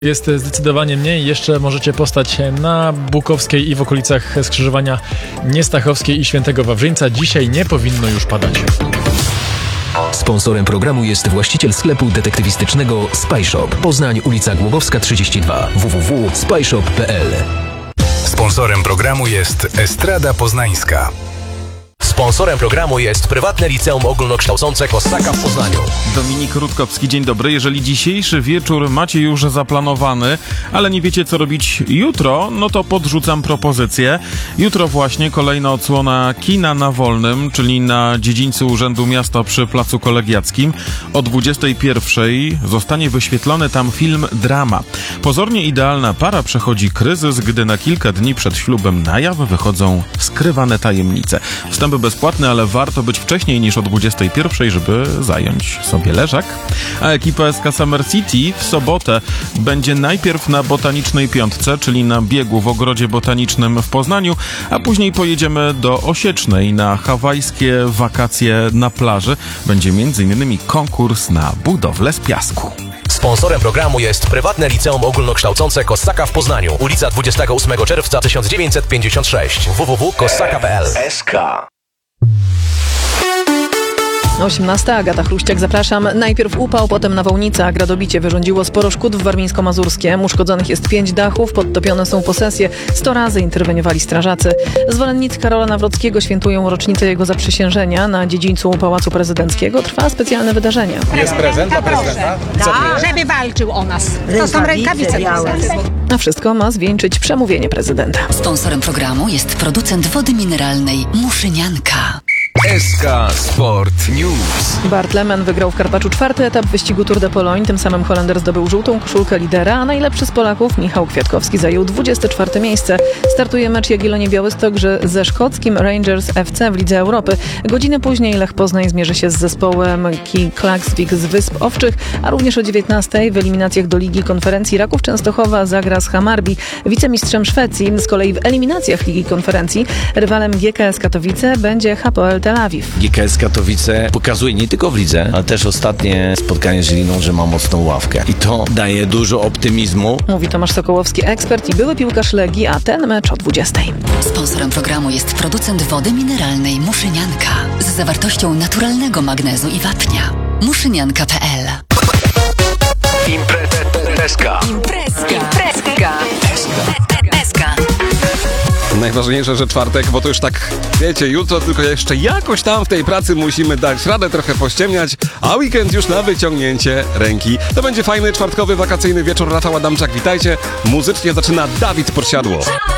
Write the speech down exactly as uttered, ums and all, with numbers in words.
Jest zdecydowanie mniej. Jeszcze możecie postać na Bukowskiej i w okolicach skrzyżowania Niestachowskiej i Świętego Wawrzyńca. Dzisiaj nie powinno już padać. Sponsorem programu jest właściciel sklepu detektywistycznego Spy Shop. Poznań, ulica Głogowska trzydzieści dwa. w w w kropka spy shop kropka p l. Sponsorem programu jest Estrada Poznańska. Sponsorem programu jest prywatne liceum ogólnokształcące Kossaka w Poznaniu. Dominik Rutkowski, dzień dobry. Jeżeli dzisiejszy wieczór macie już zaplanowany, ale nie wiecie co robić jutro, no to podrzucam propozycję. Jutro właśnie kolejna odsłona Kina na Wolnym, czyli na dziedzińcu Urzędu Miasta przy Placu Kolegiackim. O dwudziestej pierwszej zostanie wyświetlony tam film Drama. Pozornie idealna para przechodzi kryzys, gdy na kilka dni przed ślubem na jaw wychodzą skrywane tajemnice. Wstępy bezpłatne, ale warto być wcześniej niż o dwudziestej pierwszej, żeby zająć sobie leżak. A ekipa S K Summer City w sobotę będzie najpierw na Botanicznej Piątce, czyli na biegu w Ogrodzie Botanicznym w Poznaniu, a później pojedziemy do Osiecznej na hawajskie wakacje na plaży. Będzie między innymi konkurs na budowlę z piasku. Sponsorem programu jest prywatne liceum ogólnokształcące Kossaka w Poznaniu. Ulica dwudziestego ósmego czerwca tysiąc dziewięćset pięćdziesiąt sześć. w w w kropka kossaka kropka p l. S K. osiemnasta. Agata Chruściak, zapraszam. Najpierw upał, potem nawałnica. Gradobicie wyrządziło sporo szkód w Warmińsko-Mazurskiem. Uszkodzonych jest pięć dachów, podtopione są posesje. Sto razy interweniowali strażacy. Zwolennicy Karola Nawrockiego świętują rocznicę jego zaprzysiężenia. Na dziedzińcu Pałacu Prezydenckiego trwa specjalne wydarzenie. Jest prezent dla prezydenta? Tak, żeby walczył o nas. To są rękawice prezydenta. A wszystko ma zwieńczyć przemówienie prezydenta. Sponsorem programu jest producent wody mineralnej Muszynianka. S K Sport News. Bart Lehmann wygrał w Karpaczu czwarty etap wyścigu Tour de Pologne. Tym samym Holender zdobył żółtą koszulkę lidera, a najlepszy z Polaków, Michał Kwiatkowski, zajął dwudzieste czwarte miejsce. Startuje mecz Jagiellonie Białystok ze szkockim Rangers F C w Lidze Europy. Godzinę później Lech Poznań zmierzy się z zespołem Klaksvik z Wysp Owczych, a również o dziewiętnastej w eliminacjach do Ligi Konferencji Raków Częstochowa zagra z Hammarby, wicemistrzem Szwecji. Z kolei w eliminacjach Ligi Konferencji rywalem G K S Katowice będzie Hapoel Tel Awiw. G K S Katowice pokazuje nie tylko w lidze, ale też ostatnie spotkanie z Żiliną, że ma mocną ławkę. I to daje dużo optymizmu. Mówi Tomasz Sokołowski, ekspert i były piłkarz Legii, a ten mecz o dwudziestej. Sponsorem programu jest producent wody mineralnej Muszynianka z zawartością naturalnego magnezu i wapnia. muszynianka kropka p l. Imprezka. Imprezka. Imprezka. Imprezka. Najważniejsze, że czwartek, bo to już tak, wiecie, jutro tylko jeszcze jakoś tam w tej pracy musimy dać radę, trochę pościemniać, a weekend już na wyciągnięcie ręki. To będzie fajny, czwartkowy, wakacyjny wieczór. Rafał Adamczak, witajcie. Muzycznie zaczyna Dawid Podsiadło.